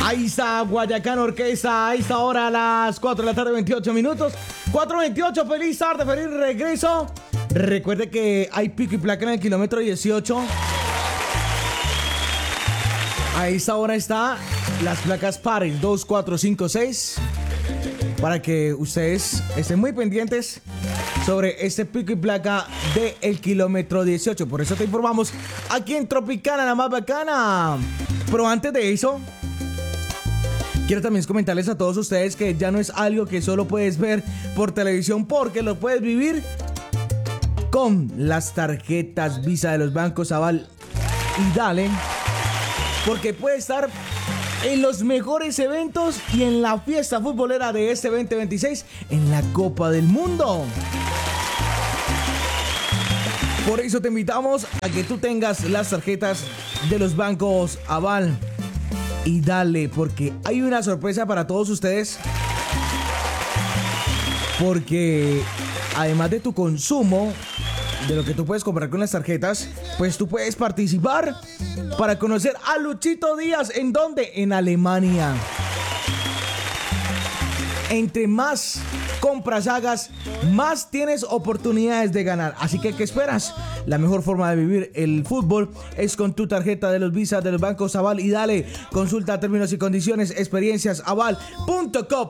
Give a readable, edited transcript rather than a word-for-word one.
Ahí está Guayacán Orquesta, a esta hora a las 4 de la tarde, 28 minutos. 4:28, feliz tarde, feliz regreso. Recuerde que hay pico y placa en el kilómetro 18. A esta hora está las placas pares 2, 4, 5, 6. Para que ustedes estén muy pendientes sobre este pico y placa del kilómetro 18. Por eso te informamos aquí en Tropicana, la más bacana. Pero antes de eso, quiero también comentarles a todos ustedes que ya no es algo que solo puedes ver por televisión, porque lo puedes vivir con las tarjetas Visa de los bancos Aval y Dale, porque puede estar en los mejores eventos y en la fiesta futbolera de este 2026 en la Copa del Mundo. Por eso te invitamos a que tú tengas las tarjetas de los bancos Aval y Dale, porque hay una sorpresa para todos ustedes. Porque además de tu consumo, de lo que tú puedes comprar con las tarjetas, pues tú puedes participar para conocer a Luchito Díaz. ¿En dónde? En Alemania. Entre más compras hagas, más tienes oportunidades de ganar. Así que, ¿qué esperas? La mejor forma de vivir el fútbol es con tu tarjeta de los Visa de los bancos Aval y Dale. Consulta términos y condiciones, experienciasaval.com.